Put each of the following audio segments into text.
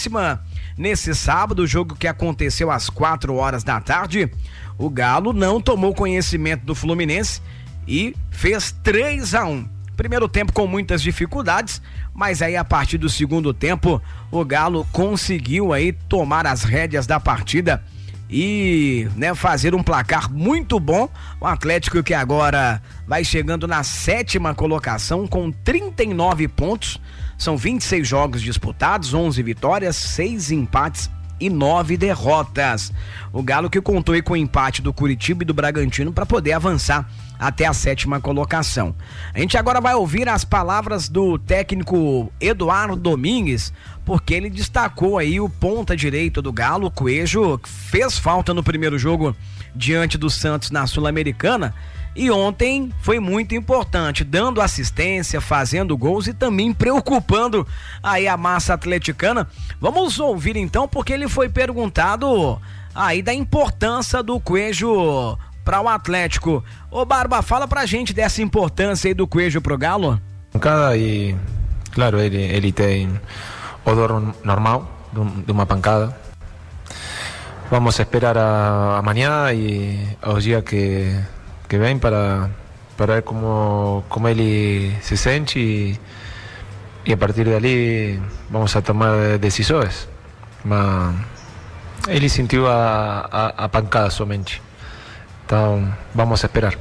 Nesse sábado, o jogo que aconteceu às 4 horas da tarde, o Galo não tomou conhecimento do Fluminense e fez 3-1. Primeiro tempo com muitas dificuldades, mas aí a partir do segundo tempo, o Galo conseguiu aí tomar as rédeas da partida e, fazer um placar muito bom. O Atlético, que agora vai chegando na 7ª colocação com 39 pontos. São 26 jogos disputados, 11 vitórias, 6 empates e 9 derrotas. O Galo que contou aí com o empate do Curitiba e do Bragantino para poder avançar até a 7ª colocação. A gente agora vai ouvir as palavras do técnico Eduardo Domingues, porque ele destacou aí o ponta direito do Galo, o Coelho, que fez falta no primeiro jogo diante do Santos na Sul-Americana. E ontem foi muito importante, dando assistência, fazendo gols e também preocupando aí a massa atleticana. Vamos ouvir então, porque ele foi perguntado aí da importância do Coelho para o Atlético. Ô Barba, fala pra gente dessa importância aí do Coelho pro Galo. Pancada e, claro, ele tem odor normal de uma pancada. Vamos a esperar amanhã e aos dias que vem para ver como ele se sente e a partir dali vamos a tomar decisões. Mas ele sentiu a pancada somente, então vamos a esperar.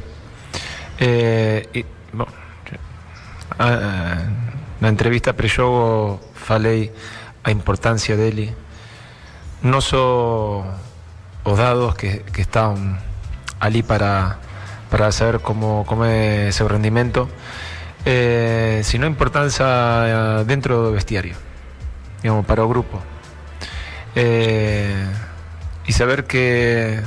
Na entrevista pré-jogo falei a importância dele, não só os dados que estão ali para saber cómo es su rendimiento, sino importancia dentro del vestiario, digamos, para el grupo. Y saber que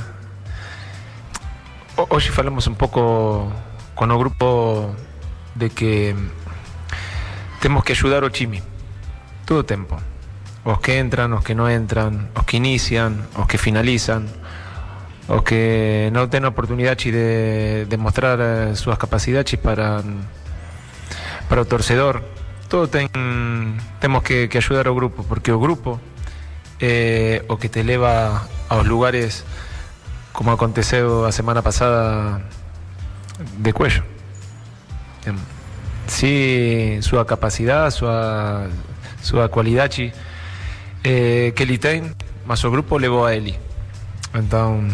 hoy falamos un poco con el grupo de que tenemos que ayudar al time todo el tiempo. Los que entran, los que no entran, los que inician, los que finalizan, o que no tienen oportunidad de mostrar sus capacidades para el torcedor. Todos tenemos que ayudar al grupo, porque el grupo o que te eleva a los lugares como aconteceu la semana pasada de Coelho. Sí, su capacidad, su cualidad que ele tem, mas o grupo levou a ele. Então,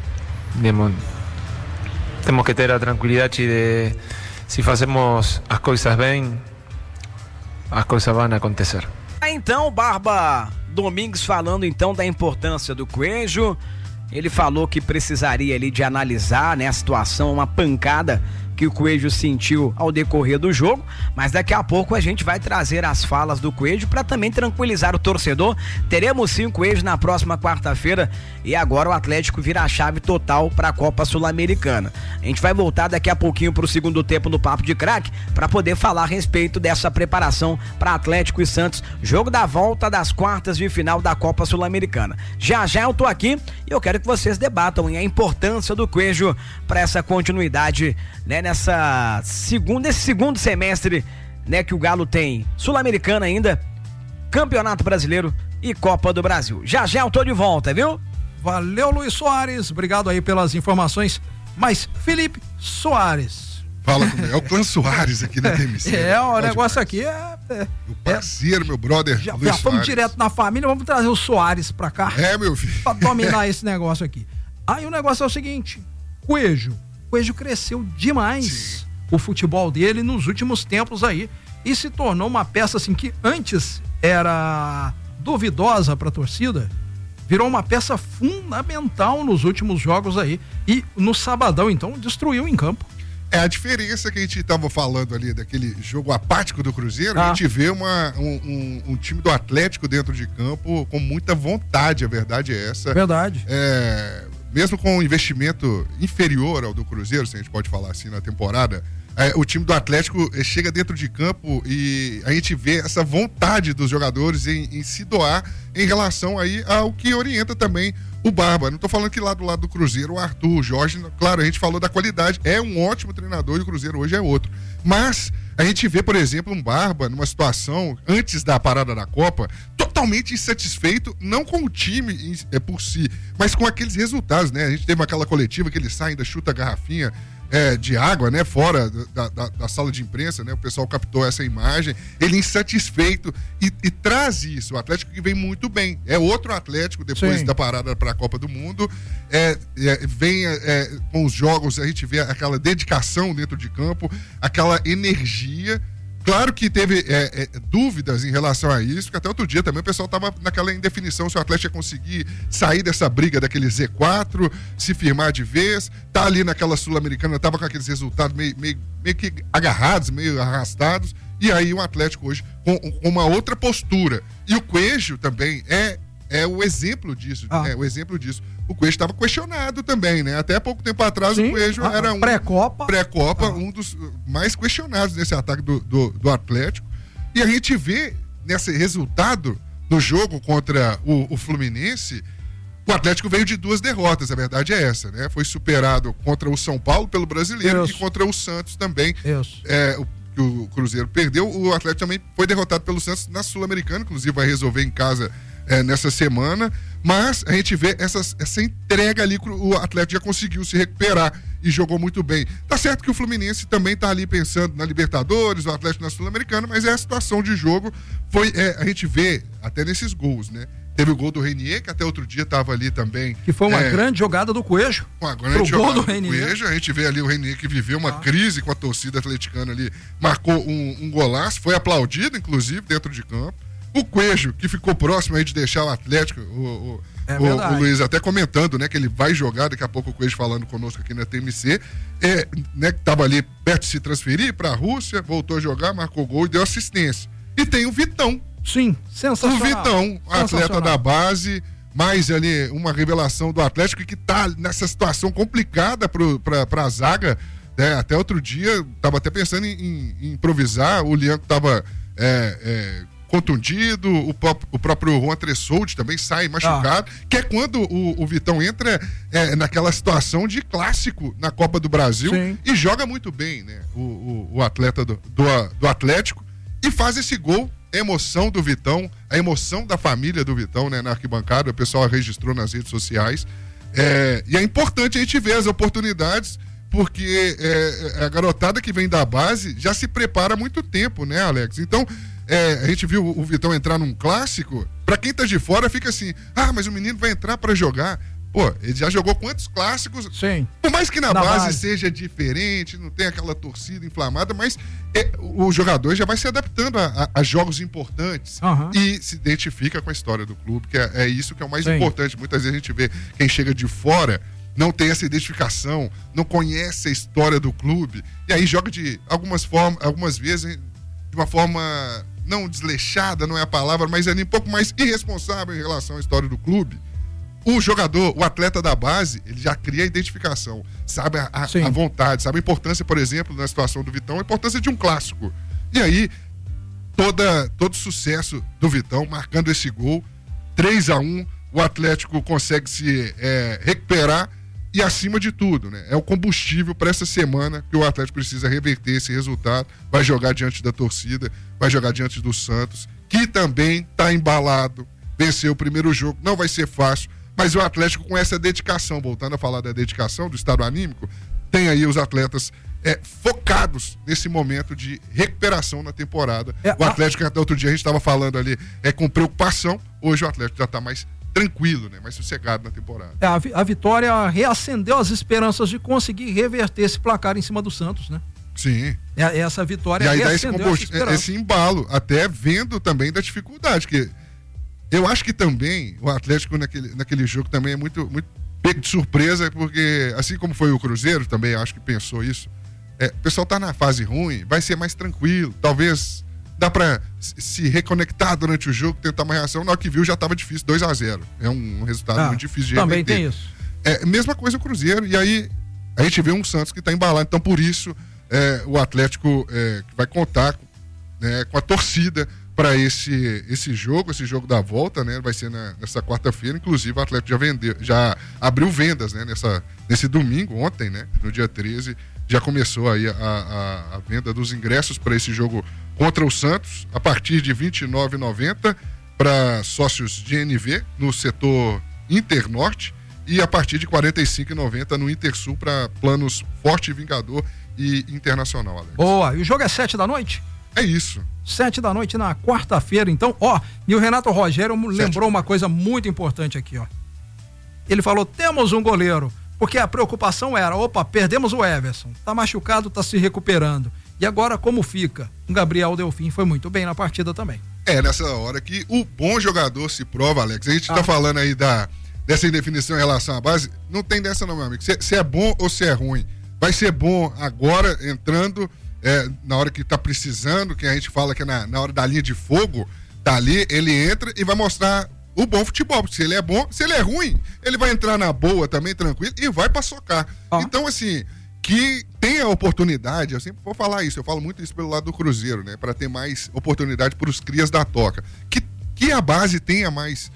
temos que ter a tranquilidade de, se fazemos as coisas bem, as coisas vão acontecer. Então, Barba Domingues falando então da importância do Coelho. Ele falou que precisaria ali de analisar, a situação, uma pancada que o Coelho sentiu ao decorrer do jogo, mas daqui a pouco a gente vai trazer as falas do Coelho para também tranquilizar o torcedor. Teremos sim o Coelho na próxima quarta-feira e agora o Atlético vira a chave total para a Copa Sul-Americana. A gente vai voltar daqui a pouquinho para o segundo tempo no Papo de Craque para poder falar a respeito dessa preparação para Atlético e Santos, jogo da volta das quartas de final da Copa Sul-Americana. Já eu tô aqui e eu quero que vocês debatam a importância do Coelho para essa continuidade, nesse segundo semestre, que o Galo tem Sul-Americana ainda, Campeonato Brasileiro e Copa do Brasil. Já eu tô de volta, viu? Valeu, Luiz Soares, obrigado aí pelas informações. Mas Felipe Soares, fala comigo, é o Clã Soares aqui na TMC. O negócio aqui é meu parceiro, meu brother já Luiz vamos Soares. Direto na família, vamos trazer o Soares pra cá. Meu filho. Pra dominar esse negócio aqui. Aí o negócio é o seguinte, Coelho cresceu demais. Sim. O futebol dele nos últimos tempos aí e se tornou uma peça assim que antes era duvidosa pra torcida, virou uma peça fundamental nos últimos jogos aí e no sabadão então destruiu em campo. É a diferença que a gente estava falando ali daquele jogo apático do Cruzeiro, a gente vê um time do Atlético dentro de campo com muita vontade, a verdade é essa. Verdade. Mesmo com um investimento inferior ao do Cruzeiro, se a gente pode falar assim, na temporada, o time do Atlético chega dentro de campo e a gente vê essa vontade dos jogadores em se doar em relação aí ao que orienta também o Barba. Não estou falando que lá do lado do Cruzeiro, o Arthur, o Jorge, claro, a gente falou da qualidade, é um ótimo treinador e o Cruzeiro hoje é outro. Mas a gente vê, por exemplo, um Barba numa situação, antes da parada da Copa, totalmente insatisfeito, não com o time por si, mas com aqueles resultados, né? A gente teve aquela coletiva que ele sai, ainda chuta a garrafinha de água, né? Fora da sala de imprensa, né? O pessoal captou essa imagem, ele insatisfeito e traz isso. O Atlético que vem muito bem. É outro Atlético depois da parada para a Copa do Mundo. Vem com os jogos, a gente vê aquela dedicação dentro de campo, aquela energia. Claro que teve dúvidas em relação a isso, porque até outro dia também o pessoal estava naquela indefinição se o Atlético ia conseguir sair dessa briga daquele Z4, se firmar de vez, tá ali naquela Sul-Americana, estava com aqueles resultados meio que agarrados, meio arrastados, e aí o Atlético hoje com uma outra postura. E o Coelho também é o exemplo disso, o exemplo disso. O Coelho estava questionado também, né? Até pouco tempo atrás o Coelho era pré-Copa, um dos mais questionados nesse ataque do Atlético. E a gente vê nesse resultado no jogo contra o Fluminense, o Atlético veio de 2 derrotas, a verdade é essa, né? Foi superado contra o São Paulo pelo Brasileiro e contra o Santos também. O Cruzeiro perdeu, o Atlético também foi derrotado pelo Santos na Sul-Americana, inclusive vai resolver em casa nessa semana, mas a gente vê essa entrega ali, o Atlético já conseguiu se recuperar e jogou muito bem. Tá certo que o Fluminense também tá ali pensando na Libertadores, o Atlético na Sul-Americana, mas a situação de jogo a gente vê até nesses gols, né? Teve o gol do Renier, que até outro dia estava ali também. Que foi uma grande jogada do Coelho. Uma grande jogada do Coelho. A gente vê ali o Renier que viveu uma crise com a torcida atleticana ali, marcou um golaço, foi aplaudido, inclusive, dentro de campo. O Coelho, que ficou próximo aí de deixar o Atlético, o Luiz até comentando, né, que ele vai jogar, daqui a pouco o Coelho falando conosco aqui na TMC, né, que estava ali perto de se transferir para a Rússia, voltou a jogar, marcou gol e deu assistência. E tem o Vitão. Sim, sensacional. O Vitão, atleta da base, mais ali uma revelação do Atlético que tá nessa situação complicada para a zaga, né? Até outro dia, tava até pensando em improvisar, o Lian tava contundido, o próprio Juan Tressoldi também sai machucado, que é quando o Vitão entra naquela situação de clássico na Copa do Brasil e joga muito bem, né? O atleta do Atlético e faz esse gol. A emoção do Vitão, a emoção da família do Vitão, né, na arquibancada, o pessoal registrou nas redes sociais. E é importante a gente ver as oportunidades, porque a garotada que vem da base já se prepara há muito tempo, né, Alex? Então, a gente viu o Vitão entrar num clássico, pra quem tá de fora fica assim, mas o menino vai entrar pra jogar. Pô, ele já jogou quantos clássicos? Sim. Por mais que na base seja diferente, não tem aquela torcida inflamada, mas o jogador já vai se adaptando a jogos importantes e se identifica com a história do clube, que é isso que é o mais importante. Muitas vezes a gente vê quem chega de fora, não tem essa identificação, não conhece a história do clube, e aí joga de algumas vezes de uma forma não desleixada, não é a palavra, mas é um pouco mais irresponsável em relação à história do clube. O jogador, o atleta da base, ele já cria a identificação, sabe a vontade, sabe a importância, por exemplo, na situação do Vitão, a importância de um clássico. E aí, todo o sucesso do Vitão, marcando esse gol, 3-1, o Atlético consegue se recuperar e, acima de tudo, né, é o combustível para essa semana que o Atlético precisa reverter esse resultado, vai jogar diante da torcida, vai jogar diante do Santos, que também está embalado, venceu o primeiro jogo, não vai ser fácil. Mas o Atlético, com essa dedicação, voltando a falar da dedicação, do estado anímico, tem aí os atletas focados nesse momento de recuperação na temporada. O Atlético, até outro dia a gente estava falando ali, com preocupação, hoje o Atlético já está mais tranquilo, né? Mais sossegado na temporada. A vitória reacendeu as esperanças de conseguir reverter esse placar em cima do Santos, né? Sim. Essa vitória e aí dá esse embalo, até vendo também da dificuldade, que eu acho que também o Atlético naquele jogo também é muito, muito pego de surpresa, porque assim como foi o Cruzeiro, também acho que pensou isso. O pessoal tá na fase ruim, vai ser mais tranquilo, talvez dá pra se reconectar durante o jogo, tentar uma reação. Na hora que viu já tava difícil, 2-0. É um resultado muito difícil de também reverter. Tem isso. Mesma coisa o Cruzeiro, e aí a gente vê um Santos que tá embalado, então por isso o Atlético vai contar com a torcida para esse jogo da volta, né? Vai ser nessa quarta-feira. Inclusive o Atlético já abriu vendas, né? Nesse domingo, ontem, né? No dia 13, já começou aí a venda dos ingressos para esse jogo contra o Santos, a partir de R$ 29,90 para sócios de NV no setor Internorte e a partir de R$ 45,90 no Intersul para planos Forte, Vingador e Internacional, Alex. Boa, e o jogo é 7h? É isso. 7h na quarta-feira, então, e o Renato Rogério lembrou uma coisa muito importante aqui, Ele falou, temos um goleiro, porque a preocupação era, perdemos o Everson, tá machucado, tá se recuperando, e agora como fica? O Gabriel Delfim foi muito bem na partida também. Nessa hora que o bom jogador se prova, Alex, a gente tá falando aí dessa indefinição em relação à base, não tem dessa não, meu amigo, se é bom ou se é ruim, vai ser bom agora, entrando... na hora que tá precisando, que a gente fala que é na hora da linha de fogo, tá ali, ele entra e vai mostrar o bom futebol, porque se ele é bom, se ele é ruim, ele vai entrar na boa também, tranquilo, e vai pra socar. Então, assim, que tenha oportunidade, eu sempre vou falar isso, eu falo muito isso pelo lado do Cruzeiro, né, pra ter mais oportunidade pros crias da toca, que a base tenha mais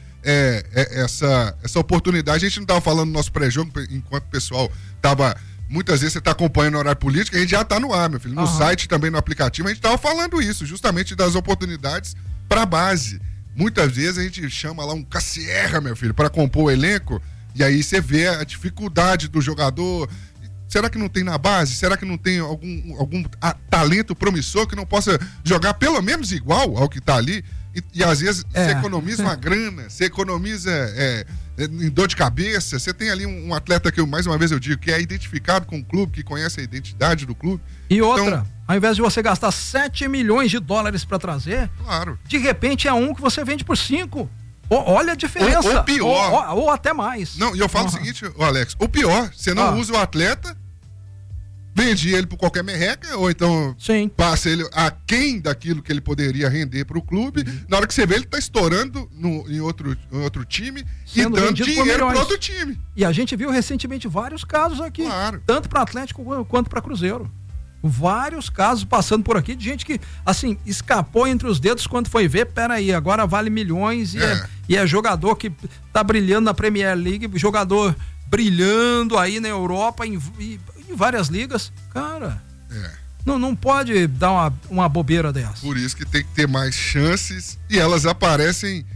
essa oportunidade. A gente não tava falando no nosso pré-jogo, enquanto o pessoal tava... Muitas vezes você está acompanhando o horário político, a gente já está no ar, meu filho. No site, também no aplicativo, a gente estava falando isso, justamente das oportunidades para a base. Muitas vezes a gente chama lá um Cassierra, meu filho, para compor o elenco, e aí você vê a dificuldade do jogador. Será que não tem na base? Será que não tem algum talento promissor que não possa jogar pelo menos igual ao que está ali? E às vezes você economiza uma grana, você economiza em dor de cabeça, você tem ali um atleta que, mais uma vez eu digo, que é identificado com o clube, que conhece a identidade do clube. E outra, ao invés de você gastar $7 milhões para trazer, claro, de repente é um que você vende por 5. Olha a diferença. Ou pior. Ou até mais. Não, e eu falo o seguinte, Alex, o pior, você não usa o atleta, vende ele por qualquer merreca, ou então passa ele aquém daquilo que ele poderia render pro clube. Na hora que você vê, ele tá estourando em outro time sendo e dando dinheiro pro outro time. E a gente viu recentemente vários casos aqui, tanto para Atlético quanto para Cruzeiro. Vários casos passando por aqui de gente que, assim, escapou entre os dedos quando foi ver, peraí, agora vale milhões e é jogador que tá brilhando na Premier League, jogador brilhando aí na Europa em várias ligas, cara, não pode dar uma bobeira dessa. Por isso que tem que ter mais chances e elas aparecem,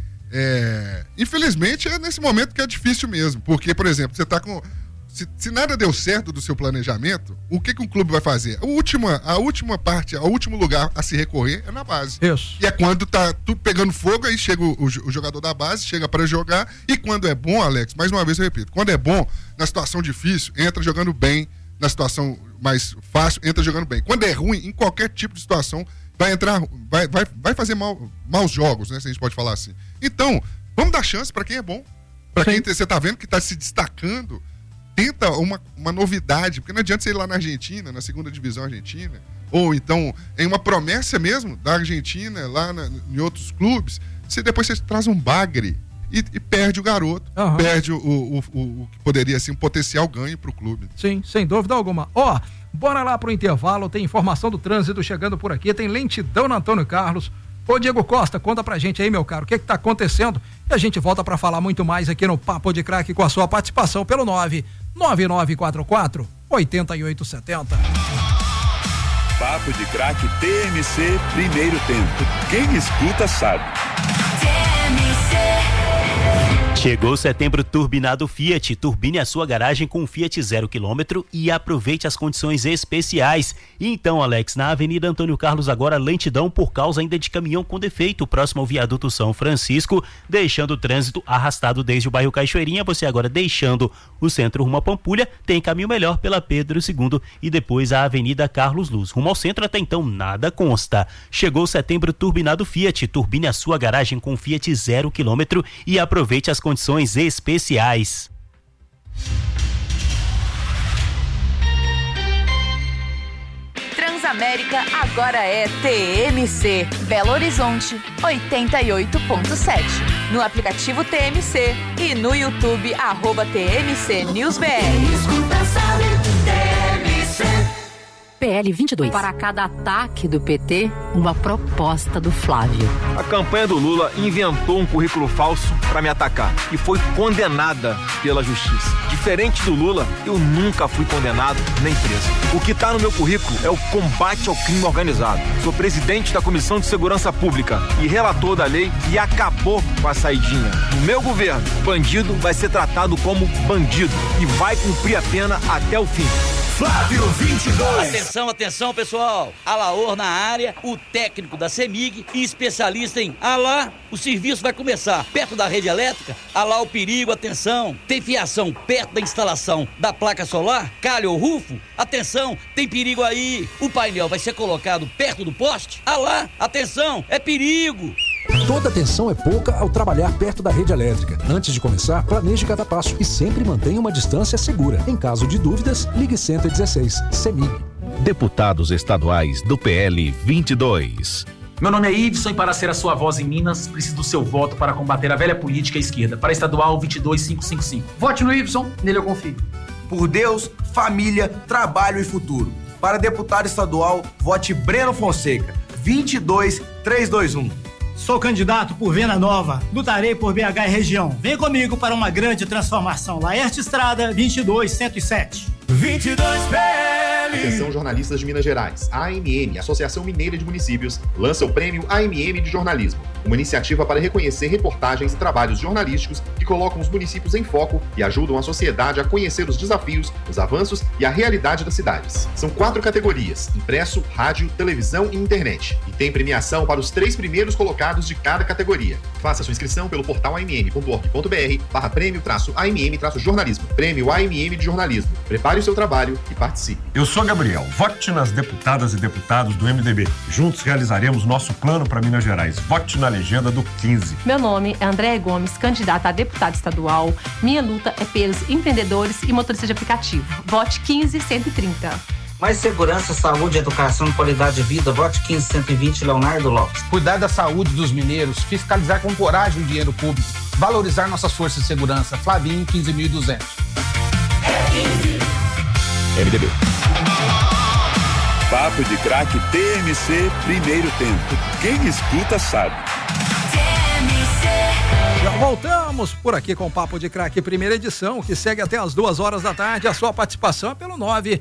infelizmente é nesse momento que é difícil mesmo, porque, por exemplo, você tá com, se nada deu certo do seu planejamento, o que um clube vai fazer? A última parte, o último lugar a se recorrer é na base. Isso. E é quando tá tudo pegando fogo, aí chega o jogador da base, chega para jogar, e quando é bom, Alex, mais uma vez eu repito, quando é bom, na situação difícil, entra jogando bem, na situação mais fácil, entra jogando bem. Quando é ruim, em qualquer tipo de situação, vai entrar, vai fazer maus jogos, né? Se a gente pode falar assim. Então, vamos dar chance para quem é bom. Para quem você tá vendo que tá se destacando, tenta uma novidade, porque não adianta você ir lá na Argentina, na segunda divisão argentina, ou então em uma promessa mesmo da Argentina, lá em outros clubes, depois você traz um bagre e perde o garoto, perde o que poderia ser um potencial ganho pro clube. Sim, sem dúvida alguma. Bora lá pro intervalo, tem informação do trânsito chegando por aqui, tem lentidão no Antônio Carlos. Ô Diego Costa, conta pra gente aí, meu caro, o que tá acontecendo? E a gente volta pra falar muito mais aqui no Papo de Craque com a sua participação pelo 99944-8870. Papo de Craque TMC, primeiro tempo. Quem escuta sabe. Chegou setembro turbinado Fiat. Turbine a sua garagem com Fiat 0 km e aproveite as condições especiais. Então, Alex, na Avenida Antônio Carlos agora lentidão por causa ainda de caminhão com defeito próximo ao viaduto São Francisco, deixando o trânsito arrastado desde o bairro Cachoeirinha. Você agora deixando o centro rumo a Pampulha, tem caminho melhor pela Pedro II e depois a Avenida Carlos Luz. Rumo ao centro até então nada consta. Chegou setembro turbinado Fiat. Turbine a sua garagem com Fiat 0 km e aproveite as condições especiais. Transamérica agora é TMC, Belo Horizonte 88.7. No aplicativo TMC e no YouTube @TMC News BR. PL 22. Para cada ataque do PT, uma proposta do Flávio. A campanha do Lula inventou um currículo falso para me atacar e foi condenada pela justiça. Diferente do Lula, eu nunca fui condenado nem preso. O que está no meu currículo é o combate ao crime organizado. Sou presidente da Comissão de Segurança Pública e relator da lei que acabou com a saidinha. No meu governo, bandido vai ser tratado como bandido e vai cumprir a pena até o fim. Flávio 22. Atenção, atenção, pessoal. Alaor na área, o técnico da CEMIG e especialista em Alá. O serviço vai começar perto da rede elétrica. Alá o perigo, atenção. Tem fiação perto da instalação da placa solar? Calha ou rufo? Atenção, tem perigo aí. O painel vai ser colocado perto do poste? Alá, atenção, é perigo. Toda atenção é pouca ao trabalhar perto da rede elétrica. Antes de começar, planeje cada passo e sempre mantenha uma distância segura. Em caso de dúvidas, ligue 116. CEMIG. Deputados estaduais do PL 22. Meu nome é Iveson e para ser a sua voz em Minas, preciso do seu voto para combater a velha política à esquerda. Para estadual 22555. Vote no Iveson, nele eu confio. Por Deus, família, trabalho e futuro. Para deputado estadual, vote Breno Fonseca, 22321. Sou candidato por Venda Nova, lutarei por BH e região. Vem comigo para uma grande transformação. Laerte Estrada, 22107. 22 PL. Atenção, jornalistas de Minas Gerais. A AMM, Associação Mineira de Municípios, lança o Prêmio AMM de Jornalismo, uma iniciativa para reconhecer reportagens e trabalhos jornalísticos que colocam os municípios em foco e ajudam a sociedade a conhecer os desafios, os avanços e a realidade das cidades. São 4 categorias: impresso, rádio, televisão e internet. E tem premiação para os 3 primeiros colocados de cada categoria. Faça sua inscrição pelo portal amm.org.br/prêmio-AMM-jornalismo. Prêmio AMM de Jornalismo. Prepare o seu trabalho e participe. Eu sou Gabriel. Vote nas deputadas e deputados do MDB. Juntos realizaremos nosso plano para Minas Gerais. Vote na legenda do 15. Meu nome é Andréa Gomes, candidata a deputada estadual. Minha luta é pelos empreendedores e motoristas de aplicativo. Vote 15130. Mais segurança, saúde, educação e qualidade de vida. Vote 15120, Leonardo Lopes. Cuidar da saúde dos mineiros, fiscalizar com coragem o dinheiro público, valorizar nossas forças de segurança. Flavinho, 15200. MDB. Papo de Craque TMC, primeiro tempo. Quem escuta sabe. Já voltamos por aqui com o Papo de Craque, primeira edição, que segue até as 2h da tarde. A sua participação é pelo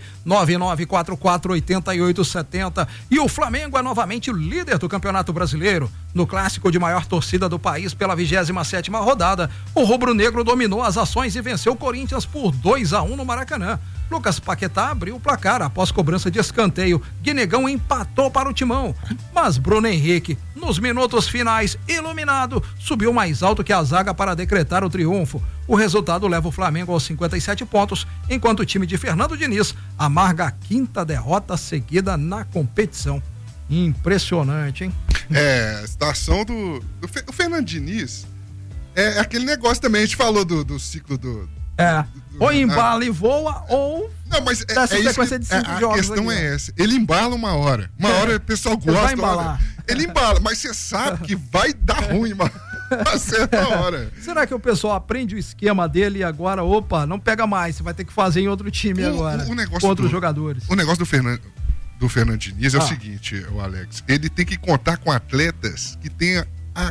999448870. E o Flamengo é novamente o líder do Campeonato Brasileiro. No clássico de maior torcida do país pela 27ª rodada, o rubro-negro dominou as ações e venceu o Corinthians por 2-1 no Maracanã. Lucas Paquetá abriu o placar após cobrança de escanteio. Guinegão empatou para o Timão, mas Bruno Henrique, nos minutos finais, iluminado, subiu mais alto que a zaga para decretar o triunfo. O resultado leva o Flamengo aos 57 pontos, enquanto o time de Fernando Diniz amarga a 5ª derrota seguida na competição. Impressionante, hein? A situação do Fernando Diniz é aquele negócio também, a gente falou do ciclo do... Ou embala e voa, ou... Não, mas sequência de 5 jogos. A questão é essa. Ele embala uma hora. Uma hora o pessoal gosta. Vai embalar. Ele embala, mas você sabe que vai dar ruim uma certa hora. Será que o pessoal aprende o esquema dele e agora, não pega mais, você vai ter que fazer em outro time agora, com outros jogadores? O negócio do Fernando Diniz é o seguinte, o Alex, ele tem que contar com atletas que tenham a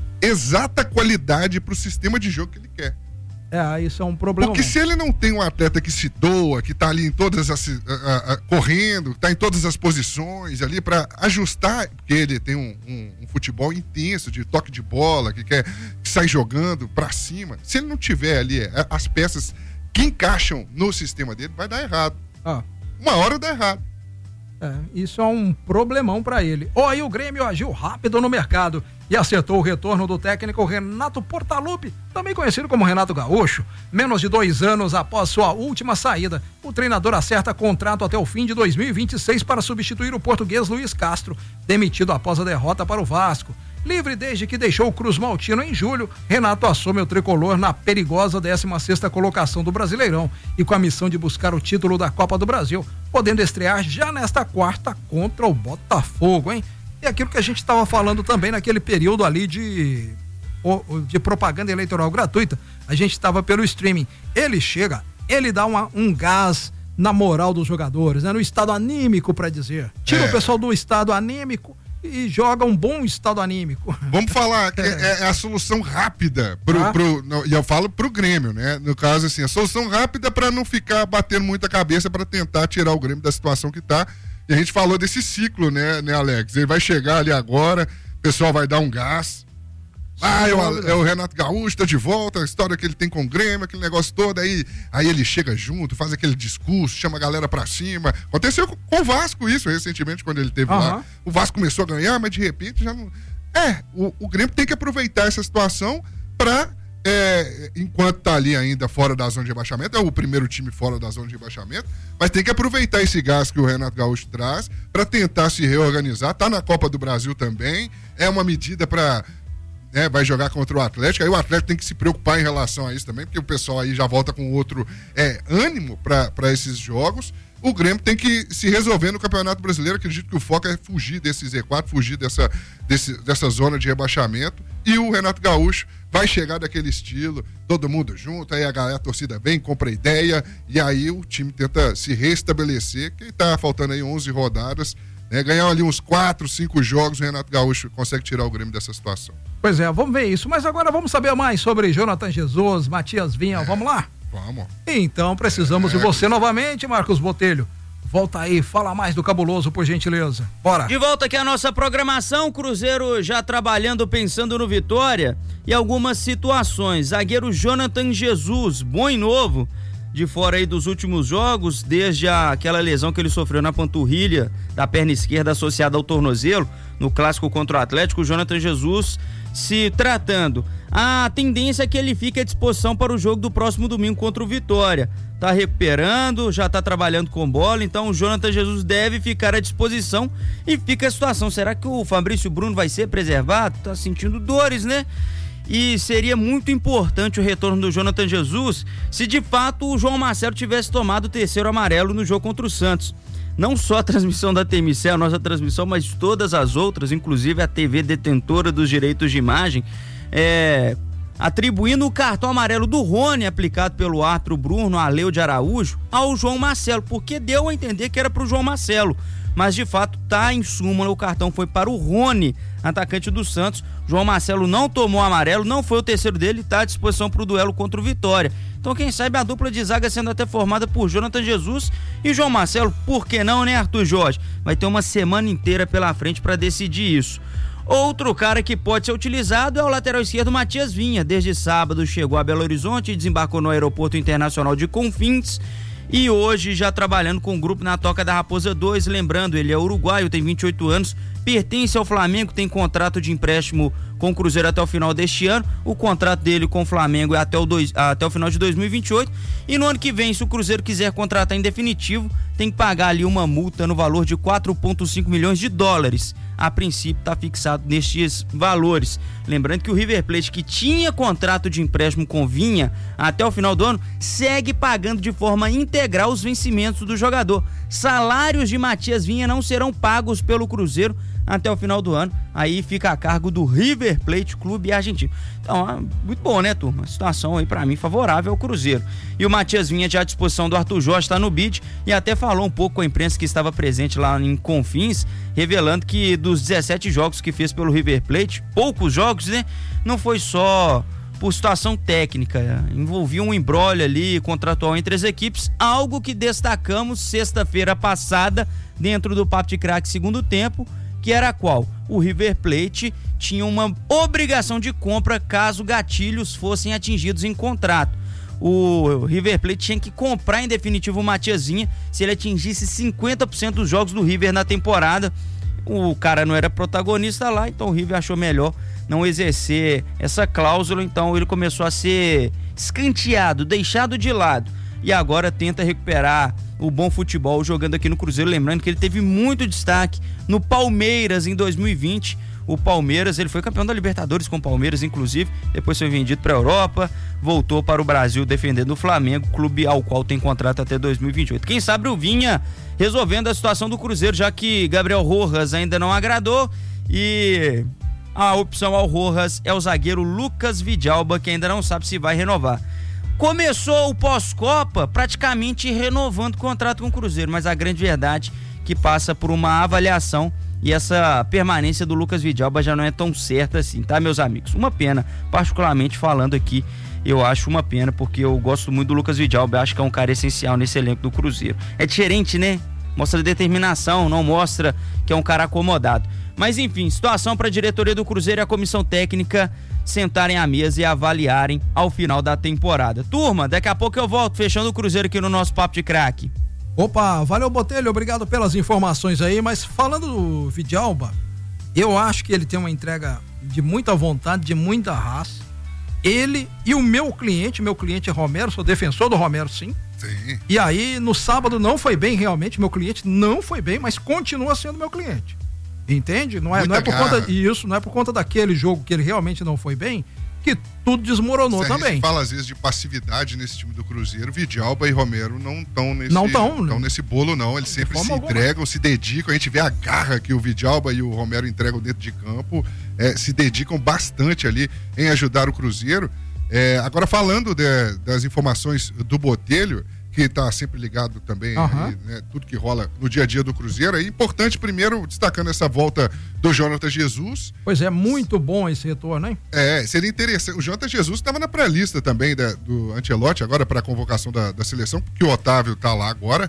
exata qualidade pro sistema de jogo que ele quer. Isso é um problema. Porque se ele não tem um atleta que se doa, que tá ali em todas as correndo, tá em todas as posições ali para ajustar, porque ele tem um futebol intenso de toque de bola, que sai jogando para cima. Se ele não tiver ali as peças que encaixam no sistema dele, vai dar errado. Uma hora dá errado. Isso é um problemão para ele. Aí o Grêmio agiu rápido no mercado e acertou o retorno do técnico Renato Portaluppi, também conhecido como Renato Gaúcho. Menos de 2 anos após sua última saída, o treinador acerta contrato até o fim de 2026 para substituir o português Luiz Castro, demitido após a derrota para o Vasco. Livre desde que deixou o Cruz Maltino em julho, Renato assume o tricolor na perigosa 16ª colocação do Brasileirão e com a missão de buscar o título da Copa do Brasil, podendo estrear já nesta quarta contra o Botafogo, hein? E aquilo que a gente estava falando também naquele período ali de propaganda eleitoral gratuita, a gente estava pelo streaming. Ele chega, ele dá um gás na moral dos jogadores, né? No estado anímico, para dizer. Tira o pessoal do estado anímico e joga um bom estado anímico. Vamos falar que é a solução rápida e eu falo pro Grêmio, né? No caso, assim, a solução rápida para não ficar batendo muita cabeça para tentar tirar o Grêmio da situação que tá. E a gente falou desse ciclo, né, Alex? Ele vai chegar ali agora, o pessoal vai dar um gás. O Renato Gaúcho tá de volta, a história que ele tem com o Grêmio, aquele negócio todo, aí ele chega junto, faz aquele discurso, chama a galera pra cima. Aconteceu com o Vasco isso recentemente, quando ele teve lá. O Vasco começou a ganhar, mas de repente já não... O Grêmio tem que aproveitar essa situação pra, enquanto tá ali ainda fora da zona de rebaixamento, é o primeiro time fora da zona de rebaixamento, mas tem que aproveitar esse gás que o Renato Gaúcho traz pra tentar se reorganizar. Tá na Copa do Brasil também, é uma medida pra... vai jogar contra o Atlético, aí o Atlético tem que se preocupar em relação a isso também, porque o pessoal aí já volta com outro ânimo para esses jogos. O Grêmio tem que se resolver no Campeonato Brasileiro. Acredito que o foco é fugir desse Z4, fugir dessa zona de rebaixamento, e o Renato Gaúcho vai chegar daquele estilo, todo mundo junto, aí a torcida vem, compra ideia, e aí o time tenta se restabelecer, que tá faltando aí 11 rodadas, ganhar ali uns 4, 5 jogos, o Renato Gaúcho consegue tirar o Grêmio dessa situação. Pois é, vamos ver isso. Mas agora vamos saber mais sobre Jonathan Jesus, Matias Vinha. Vamos lá? Vamos. Então precisamos de você novamente, Marcos Botelho. Volta aí, fala mais do Cabuloso, por gentileza. Bora. De volta aqui a nossa programação, Cruzeiro já trabalhando, pensando no Vitória e algumas situações. Zagueiro Jonathan Jesus, bom e novo, de fora aí dos últimos jogos, desde aquela lesão que ele sofreu na panturrilha da perna esquerda associada ao tornozelo, no clássico contra o Atlético. O Jonathan Jesus se tratando. A tendência é que ele fique à disposição para o jogo do próximo domingo contra o Vitória. Tá recuperando, já tá trabalhando com bola, então o Jonathan Jesus deve ficar à disposição. E fica a situação, será que o Fabrício Bruno vai ser preservado? Tá sentindo dores, né? E seria muito importante o retorno do Jonathan Jesus se de fato o João Marcelo tivesse tomado o terceiro amarelo no jogo contra o Santos. Não só a transmissão da TMC, a nossa transmissão, mas todas as outras, inclusive a TV detentora dos direitos de imagem, atribuindo o cartão amarelo do Rony, aplicado pelo árbitro Bruno Aleu de Araújo, ao João Marcelo, porque deu a entender que era pro João Marcelo. Mas de fato tá em súmula, o cartão foi para o Rony, atacante do Santos. João Marcelo não tomou amarelo, não foi o terceiro dele, tá à disposição para o duelo contra o Vitória. Então quem sabe a dupla de zaga sendo até formada por Jonathan Jesus e João Marcelo, por que não, né, Arthur Jorge? Vai ter uma semana inteira pela frente para decidir isso. Outro cara que pode ser utilizado é o lateral esquerdo Matias Vinha. Desde sábado chegou a Belo Horizonte e desembarcou no Aeroporto Internacional de Confins. E hoje já trabalhando com o grupo na Toca da Raposa 2, lembrando, ele é uruguaio, tem 28 anos, pertence ao Flamengo, tem contrato de empréstimo com o Cruzeiro até o final deste ano. O contrato dele com o Flamengo é até o final de 2028, e no ano que vem, se o Cruzeiro quiser contratar em definitivo, tem que pagar ali uma multa no valor de 4,5 milhões de dólares. A princípio está fixado nestes valores. Lembrando que o River Plate, que tinha contrato de empréstimo com Vinha até o final do ano, segue pagando de forma integral os vencimentos do jogador. Salários de Matias Vinha não serão pagos pelo Cruzeiro até o final do ano. Aí fica a cargo do River Plate, clube argentino. Então, muito bom, né, turma? A situação aí, pra mim, favorável ao Cruzeiro. E o Matias Vinha, já à disposição do Arthur Jorge, está no bid e até falou um pouco com a imprensa que estava presente lá em Confins, revelando que dos 17 jogos que fez pelo River Plate, poucos jogos, né? Não foi só por situação técnica, envolvia um imbróglio ali contratual entre as equipes, algo que destacamos sexta-feira passada dentro do Papo de Craque segundo tempo, que era qual? O River Plate tinha uma obrigação de compra caso gatilhos fossem atingidos em contrato. O River Plate tinha que comprar em definitivo o Matias Vinha se ele atingisse 50% dos jogos do River na temporada. O cara não era protagonista lá, então o River achou melhor não exercer essa cláusula, então ele começou a ser escanteado, deixado de lado, e agora tenta recuperar o bom futebol jogando aqui no Cruzeiro. Lembrando que ele teve muito destaque no Palmeiras em 2020. O Palmeiras, ele foi campeão da Libertadores com o Palmeiras, inclusive, depois foi vendido para a Europa, voltou para o Brasil defendendo o Flamengo, clube ao qual tem contrato até 2028. Quem sabe o Vinha resolvendo a situação do Cruzeiro, já que Gabriel Rojas ainda não agradou, e a opção ao Rojas é o zagueiro Lucas Vidalba, que ainda não sabe se vai renovar. começou o pós-Copa praticamente renovando o contrato com o Cruzeiro, mas a grande verdade é que passa por uma avaliação e essa permanência do Lucas Vidalba já não é tão certa assim, tá, meus amigos? Uma pena, particularmente falando aqui, eu acho uma pena, porque eu gosto muito do Lucas Vidalba, acho que é um cara essencial nesse elenco do Cruzeiro. É diferente, né? Mostra determinação, não mostra que é um cara acomodado. Mas enfim, situação para a diretoria do Cruzeiro e a comissão técnica sentarem à mesa e avaliarem ao final da temporada. Turma, daqui a pouco eu volto, fechando o Cruzeiro aqui no nosso Papo de Craque. Opa, valeu, Botelho, obrigado pelas informações aí, mas falando do Vidalba, eu acho que ele tem uma entrega de muita vontade, de muita raça. Ele e o meu cliente Romero, sou defensor do Romero, sim. Sim. E aí, no sábado não foi bem realmente, meu cliente não foi bem, mas continua sendo meu cliente. Entende? Não é por conta disso, não é por conta daquele jogo que ele realmente não foi bem, que tudo desmoronou também. A gente fala às vezes de passividade nesse time do Cruzeiro. Vidalba e Romero não estão nesse bolo, não. Eles sempre se entregam, se dedicam. A gente vê a garra que o Vidalba e o Romero entregam dentro de campo. Se dedicam bastante ali em ajudar o Cruzeiro. Agora, falando das informações do Botelho, que está sempre ligado também, aí, né, tudo que rola no dia a dia do Cruzeiro. É importante, primeiro, destacando essa volta do Jonathan Jesus. Pois é, muito bom esse retorno, hein? Seria interessante. O Jonathan Jesus estava na pré-lista também do Ancelotti, agora para a convocação da seleção, porque o Otávio está lá agora.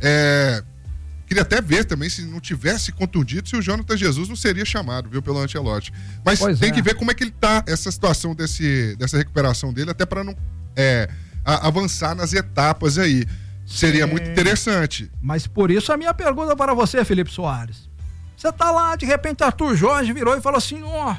Queria até ver também, se não tivesse contundido, se o Jonathan Jesus não seria chamado, viu, pelo Ancelotti. Mas tem que ver como é que ele tá, essa situação dessa recuperação dele, até para não avançar nas etapas aí. Seria muito interessante. Mas por isso a minha pergunta para você, Felipe Soares. Você tá lá, de repente Arthur Jorge virou e falou assim,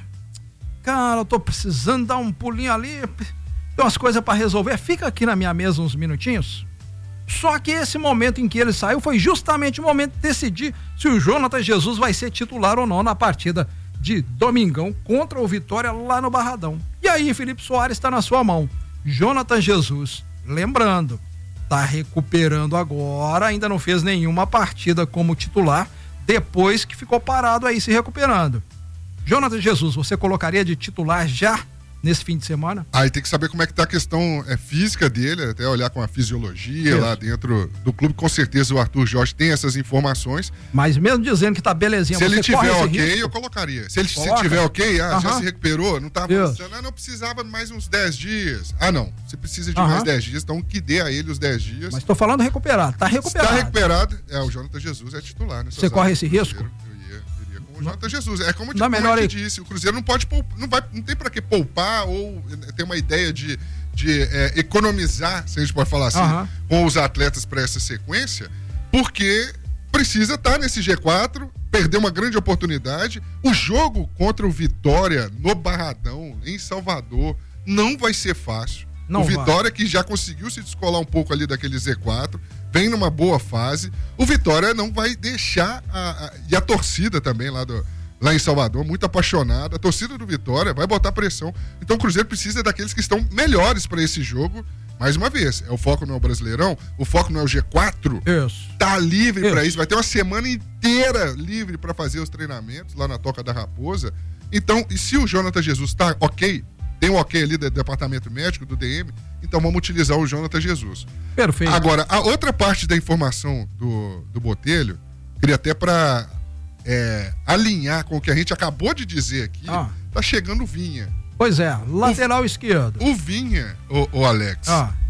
cara, eu tô precisando dar um pulinho ali, tem umas coisas para resolver, fica aqui na minha mesa uns minutinhos. Só que esse momento em que ele saiu foi justamente o momento de decidir se o Jonathan Jesus vai ser titular ou não na partida de domingão contra o Vitória lá no Barradão. E aí, Felipe Soares, está na sua mão. Jonathan Jesus, lembrando, tá recuperando agora, ainda não fez nenhuma partida como titular, depois que ficou parado aí se recuperando. Jonathan Jesus, você colocaria de titular já nesse fim de semana? Aí tem que saber como é que tá a questão física dele, até olhar com a fisiologia lá dentro do clube. Com certeza o Arthur Jorge tem essas informações. Mas mesmo dizendo que tá belezinha, se ele tiver ok, eu colocaria. Se ele tiver ok, já se recuperou, não tá avançando, não precisava mais uns 10 dias. Não, você precisa de mais 10 dias, então que dê a ele os 10 dias. Mas tô falando recuperado, tá recuperado. Se tá recuperado, o Jonathan Jesus é titular. Você corre esse risco? O Jonathan Jesus, como eu te disse, o Cruzeiro não pode não tem pra que poupar ou ter uma ideia de economizar, se a gente pode falar assim, com os atletas para essa sequência, porque precisa estar nesse G4, perdeu uma grande oportunidade. O jogo contra o Vitória no Barradão, em Salvador, não vai ser fácil. O Vitória, que já conseguiu se descolar um pouco ali daquele Z4, vem numa boa fase. O Vitória não vai deixar e a torcida também lá em Salvador, muito apaixonada. A torcida do Vitória vai botar pressão. Então o Cruzeiro precisa daqueles que estão melhores para esse jogo. Mais uma vez, o foco não é o Brasileirão, o foco não é o G4. Isso. Tá livre para isso, vai ter uma semana inteira livre para fazer os treinamentos lá na Toca da Raposa. Então, e se o Jonathan Jesus tá ok, tem um ok ali do departamento médico, do DM, então vamos utilizar o Jonathan Jesus. Perfeito. Agora, a outra parte da informação do Botelho, queria até para alinhar com o que a gente acabou de dizer aqui, tá chegando o Vinha. Pois é, lateral esquerdo. O Vinha, o Alex,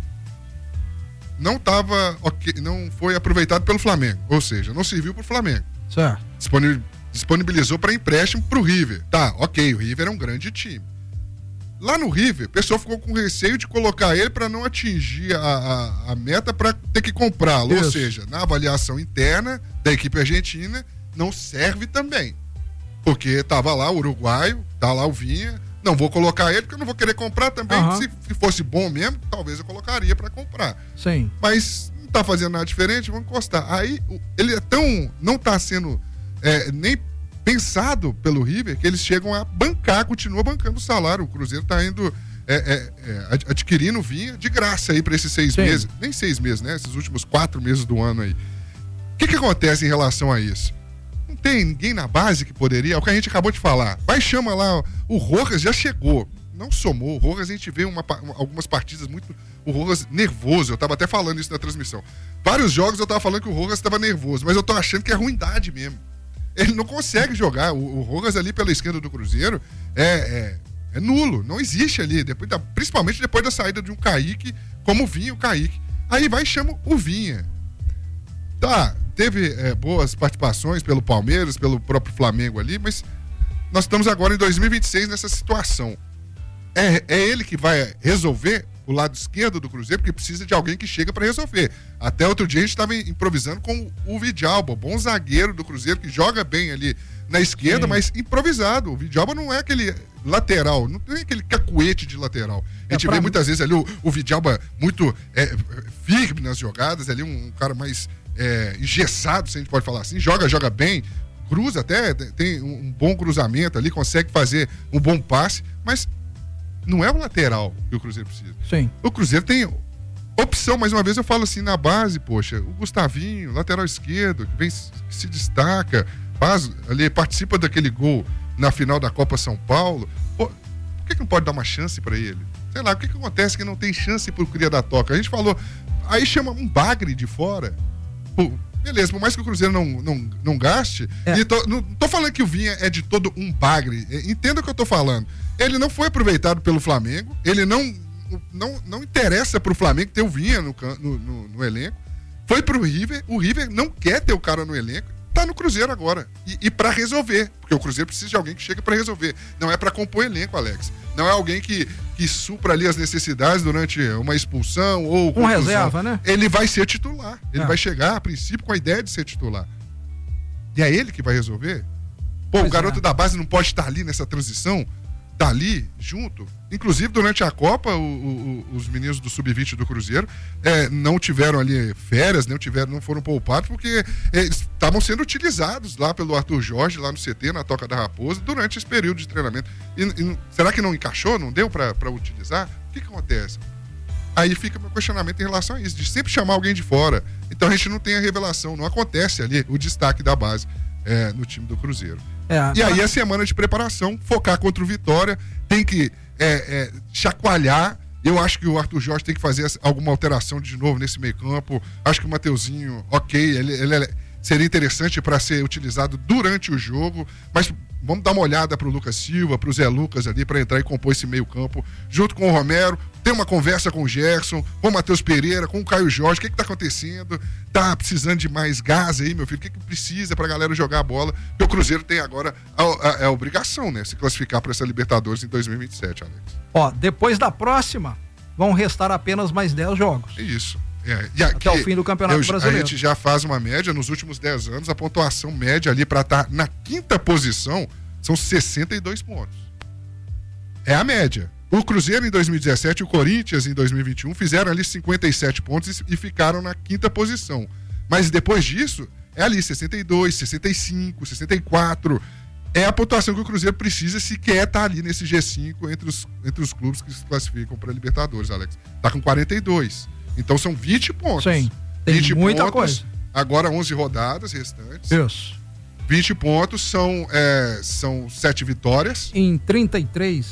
não tava não foi aproveitado pelo Flamengo, ou seja, não serviu pro Flamengo. Certo. Disponibilizou para empréstimo pro River. Tá, ok, o River é um grande time. Lá no River, o pessoal ficou com receio de colocar ele para não atingir a meta para ter que comprá-lo. Ou seja, na avaliação interna da equipe argentina, não serve também. Porque tava lá o uruguaio, tá lá o Vinha, não vou colocar ele porque eu não vou querer comprar também. Se fosse bom mesmo, talvez eu colocaria para comprar. Sim. Mas não tá fazendo nada diferente, vamos encostar. Aí ele não tá sendo nem pensado pelo River, que eles chegam a bancar, continua bancando o salário. O Cruzeiro tá indo adquirindo Vinha de graça aí para esses 6 meses. Nem 6 meses, né? Esses últimos 4 meses do ano aí. O que acontece em relação a isso? Não tem ninguém na base que poderia, é o que a gente acabou de falar. Vai, chama lá, o Rojas já chegou. não somou. O Rojas, a gente vê algumas partidas muito... O Rojas nervoso, eu tava até falando isso na transmissão. Vários jogos eu tava falando que o Rojas estava nervoso, mas eu tô achando que é ruindade mesmo. Ele não consegue jogar. O Rojas ali pela esquerda do Cruzeiro é nulo, não existe ali. Principalmente depois da saída de um Kaique, como vinha o Kaique. Aí vai e chama o Vinha. Tá, teve boas participações pelo Palmeiras, pelo próprio Flamengo ali, mas nós estamos agora em 2026 nessa situação. É ele que vai resolver o lado esquerdo do Cruzeiro, porque precisa de alguém que chega para resolver. Até outro dia a gente estava improvisando com o Vidalba, bom zagueiro do Cruzeiro, que joga bem ali na esquerda, mas improvisado. O Vidalba não é aquele lateral, não tem aquele cacuete de lateral. A gente vê muitas vezes ali o Vidalba muito firme nas jogadas, ali um cara mais engessado, se a gente pode falar assim, joga bem, cruza até, tem um bom cruzamento ali, consegue fazer um bom passe, mas não é o lateral que o Cruzeiro precisa. Sim. O Cruzeiro tem opção, mais uma vez eu falo assim, na base, poxa, o Gustavinho, lateral esquerdo, que se destaca, participa daquele gol na final da Copa São Paulo. Pô, por que não pode dar uma chance pra ele? Sei lá, o que acontece que não tem chance pro Cria da Toca? A gente falou, aí chama um bagre de fora. Pô, beleza, por mais que o Cruzeiro não gaste, não tô falando que o Vinha é de todo um bagre, entenda o que eu tô falando. Ele não foi aproveitado pelo Flamengo, ele não interessa pro Flamengo ter o Vinha no elenco, foi pro River, o River não quer ter o cara no elenco, tá no Cruzeiro agora, e pra resolver, porque o Cruzeiro precisa de alguém que chegue pra resolver, não é pra compor elenco, Alex, não é alguém que supra ali as necessidades durante uma expulsão ou com reserva, né? Ele vai ser titular, ele vai chegar a princípio com a ideia de ser titular, e é ele que vai resolver. Pô, o garoto da base não pode estar ali nessa transição, tá ali junto. Inclusive durante a Copa os meninos do Sub-20 do Cruzeiro não tiveram ali férias, não foram poupados porque eles estavam sendo utilizados lá pelo Arthur Jorge lá no CT, na Toca da Raposa, durante esse período de treinamento. E será que não encaixou? Não deu para utilizar? O que acontece? Aí fica meu questionamento em relação a isso, de sempre chamar alguém de fora. Então a gente não tem a revelação, não acontece ali o destaque da base no time do Cruzeiro. E aí a semana de preparação, focar contra o Vitória, tem que chacoalhar. Eu acho que o Arthur Jorge tem que fazer alguma alteração de novo nesse meio campo. Acho que o Mateuzinho, ele seria interessante para ser utilizado durante o jogo, mas vamos dar uma olhada para o Lucas Silva, para o Zé Lucas ali, para entrar e compor esse meio campo, junto com o Romero, ter uma conversa com o Gerson, com o Matheus Pereira, com o Caio Jorge, o que está acontecendo? Tá precisando de mais gás aí, meu filho? O que precisa para a galera jogar a bola? Porque o Cruzeiro tem agora a obrigação, né? Se classificar para essa Libertadores em 2027, Alex. Depois da próxima, vão restar apenas mais 10 jogos. É isso. Até o fim do Campeonato Brasileiro. A gente já faz uma média, nos últimos 10 anos, a pontuação média ali para estar na 5ª posição são 62 pontos. É a média. O Cruzeiro em 2017 e o Corinthians em 2021 fizeram ali 57 pontos e ficaram na 5ª posição. Mas depois disso, é ali 62, 65, 64. É a pontuação que o Cruzeiro precisa se quer estar ali nesse G5 entre os clubes que se classificam para a Libertadores, Alex. Tá com 42. Então são 20 pontos. Sim, tem 20 muita pontos, coisa. Agora 11 rodadas restantes. Isso. 20 pontos são 7 vitórias. Em 33.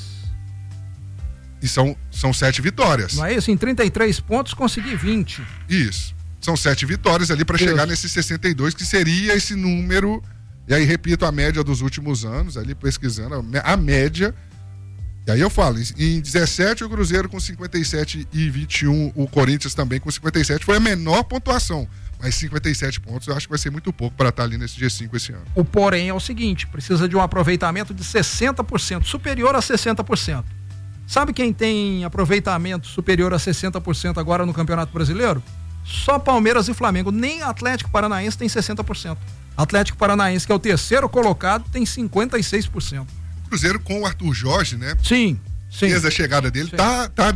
E são 7 vitórias. Não é isso? Em 33 pontos consegui 20. Isso. São 7 vitórias ali para chegar nesses 62, que seria esse número. E aí, repito, a média dos últimos anos, ali pesquisando, a média. E aí eu falo, em 17 o Cruzeiro com 57 e 21, o Corinthians também com 57, foi a menor pontuação. Mas 57 pontos eu acho que vai ser muito pouco para estar ali nesse G5 esse ano. O porém é o seguinte, precisa de um aproveitamento de 60%, superior a 60%. Sabe quem tem aproveitamento superior a 60% agora no Campeonato Brasileiro? Só Palmeiras e Flamengo, nem Atlético Paranaense tem 60%. Atlético Paranaense, que é o terceiro colocado, tem 56%. Cruzeiro com o Arthur Jorge, né? Sim. Desde a chegada dele, tá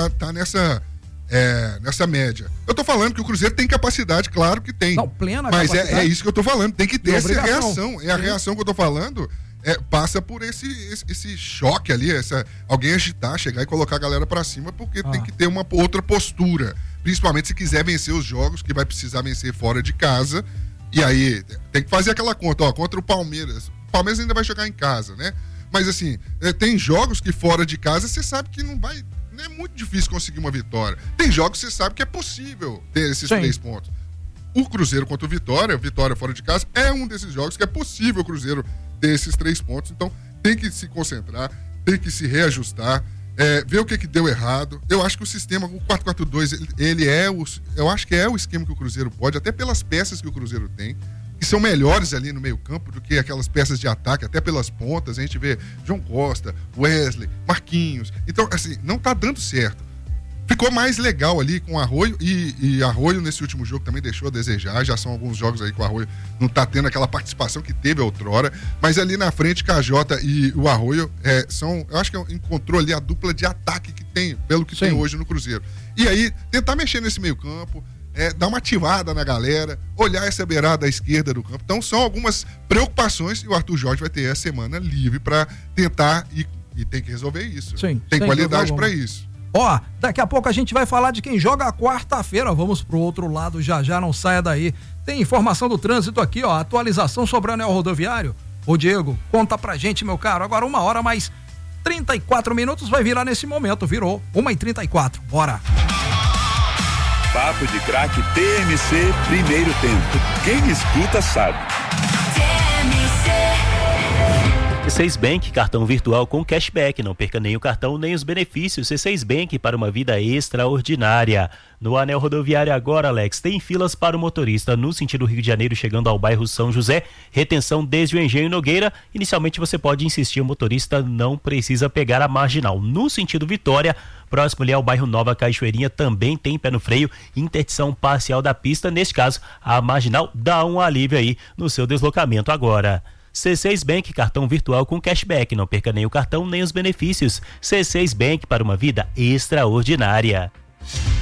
nessa média. Eu tô falando que o Cruzeiro tem capacidade, claro que tem. Não, plena mas capacidade. é isso que eu tô falando, tem que ter essa reação. Sim. A reação que eu tô falando passa por esse choque ali, alguém agitar, chegar e colocar a galera pra cima, porque tem que ter uma outra postura. Principalmente se quiser vencer os jogos, que vai precisar vencer fora de casa. E aí, tem que fazer aquela conta, contra o Palmeiras. O Palmeiras ainda vai jogar em casa, né? Mas assim, tem jogos que fora de casa você sabe que não é muito difícil conseguir uma vitória. Tem jogos que você sabe que é possível ter esses 3 pontos. O Cruzeiro contra o Vitória fora de casa, é um desses jogos que é possível o Cruzeiro ter esses 3 pontos. Então tem que se concentrar, tem que se reajustar, ver o que deu errado. Eu acho que o sistema, o 4-4-2, eu acho que é o esquema que o Cruzeiro pode, até pelas peças que o Cruzeiro tem, que são melhores ali no meio campo do que aquelas peças de ataque, até pelas pontas. A gente vê João Costa, Wesley, Marquinhos. Então, assim, não tá dando certo. Ficou mais legal ali com o Arroio, e Arroio nesse último jogo também deixou a desejar. Já são alguns jogos aí que o Arroio não tá tendo aquela participação que teve outrora, mas ali na frente Cajota e o Arroio eu acho que encontrou ali a dupla de ataque que tem, pelo que tem hoje no Cruzeiro. E aí, tentar mexer nesse meio campo, dar uma ativada na galera, olhar essa beirada à esquerda do campo. Então são algumas preocupações, e o Arthur Jorge vai ter essa semana livre para tentar e tem que resolver isso. Tem qualidade para isso. Ó, daqui a pouco a gente vai falar de quem joga a quarta-feira. Vamos pro outro lado, já não saia daí. Tem informação do trânsito aqui, ó, atualização sobre o anel rodoviário. Ô Diego, conta pra gente, meu caro. Agora 1h mais 34 minutos vai virar nesse momento, virou 1h34, bora. Papo de Craque TMC, primeiro tempo. Quem escuta sabe. C6 Bank, cartão virtual com cashback. Não perca nem o cartão nem os benefícios. C6 Bank para uma vida extraordinária. No anel rodoviário agora, Alex, tem filas para o motorista no sentido Rio de Janeiro, chegando ao bairro São José. Retenção desde o Engenho Nogueira. Inicialmente você pode insistir, o motorista não precisa pegar a marginal. No sentido Vitória, próximo ali ao bairro Nova Cachoeirinha, também tem pé no freio, interdição parcial da pista. Neste caso, a marginal dá um alívio aí no seu deslocamento agora. C6 Bank, cartão virtual com cashback. Não perca nem o cartão nem os benefícios. C6 Bank para uma vida extraordinária.